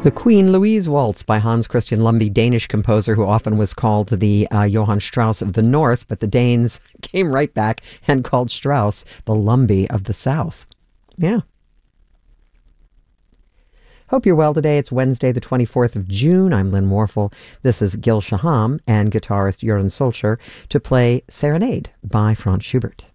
The Queen Louise Waltz by Hans Christian Lumby, Danish composer who often was called the Johann Strauss of the North, but the Danes came right back and called Strauss the Lumby of the South. Yeah. Hope you're well today. It's Wednesday, the 24th of June. I'm Lynn Warfel. This is Gil Shaham and guitarist Jeroen Solcher to play Serenade by Franz Schubert.